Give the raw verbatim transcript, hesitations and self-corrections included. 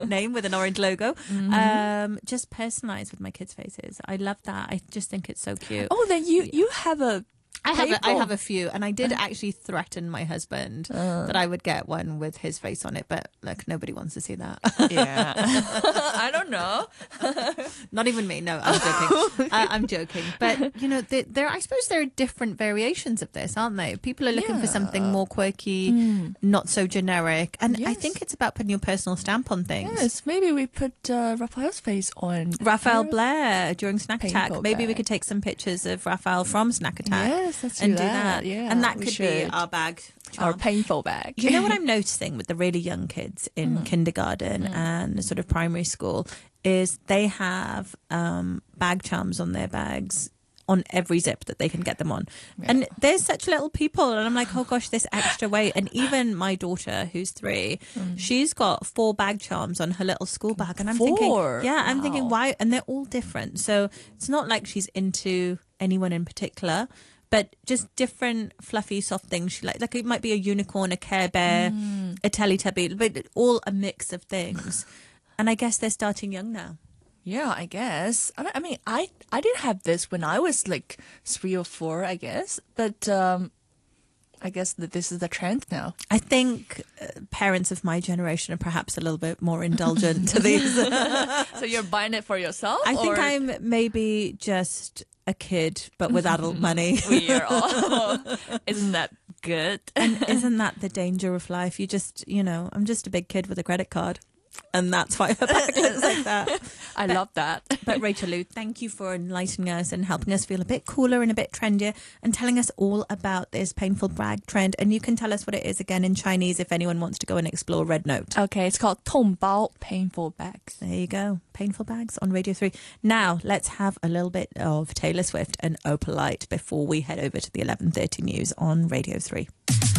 name with an orange logo. Mm-hmm. Um, just personalized with my kids' faces. I love that. I just think it's so cute. Oh, then you you have a. I have, a, I paper. have a few, and I did actually threaten my husband Uh. that I would get one with his face on it, but look, nobody wants to see that. Yeah. I don't know. Not even me. No, I'm joking. uh, I'm joking. But, you know, there, there, I suppose there are different variations of this, aren't they? People are looking for something more quirky, Mm. not so generic. And I Yes. think it's about putting your personal stamp on things. Yes, maybe we put uh, Raphael's face on. Raphael Yes. Blair during Snack Attack. Painful Maybe we bag. could take some pictures of Raphael from Snack Attack. Yes, let's do and do that. that. Yeah, and that we could be should. our bag. Our charm. painful bag. You know what I'm noticing with the really young kids in Mm. kindergarten Mm. and sort of primary school is they have um, bag charms on their bags on every zip that they can get them on. Yeah. And they're such little people. And I'm like, oh gosh, this extra weight. And even my daughter, who's three, Mm. she's got four bag charms on her little school bag. And I'm Four? thinking, yeah, I'm thinking, Wow. why? And they're all different. So it's not like she's into anyone in particular, but just different fluffy, soft things she likes. Like it might be a unicorn, a Care Bear, Mm. a Teletubby, but all a mix of things. And I guess they're starting young now. Yeah, I guess. I mean, I mean, I I didn't have this when I was like three or four, I guess. But um, I guess that this is the trend now. I think uh, parents of my generation are perhaps a little bit more indulgent to these. So you're buying it for yourself? I think or- I'm maybe just a kid, but with adult money. We are all. Isn't that good? And isn't that the danger of life? You just, you know, I'm just a big kid with a credit card. And that's why her bag looks like that. I love that. But Rachel Lou, thank you for enlightening us and helping us feel a bit cooler and a bit trendier and telling us all about this painful bag trend. And you can tell us what it is again in Chinese if anyone wants to go and explore Red Note. Okay, it's called 痛包 painful bags. There you go. Painful bags on Radio three. Now, let's have a little bit of Taylor Swift and Opalite before we head over to the eleven thirty news on Radio three.